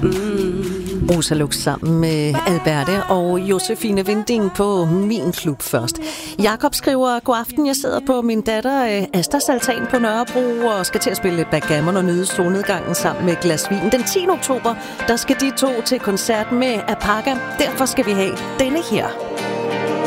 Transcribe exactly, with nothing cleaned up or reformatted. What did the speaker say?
Mm. Rosa Lux sammen med Alberte og Josefine Vinding på Min Klub først. Jakob skriver, god aften, jeg sidder på min datter Astas altan på Nørrebro og skal til at spille backgammon og nyde solnedgangen sammen med et glas vin. Den tiende oktober, der skal de to til koncert med Apaka. Derfor skal vi have denne her.